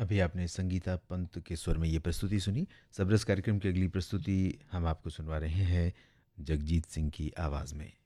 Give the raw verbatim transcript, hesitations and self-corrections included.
अभी आपने संगीता पंत के स्वर में ये प्रस्तुति सुनी। सबरस कार्यक्रम की अगली प्रस्तुति हम आपको सुनवा रहे हैं जगजीत सिंह की आवाज़ में।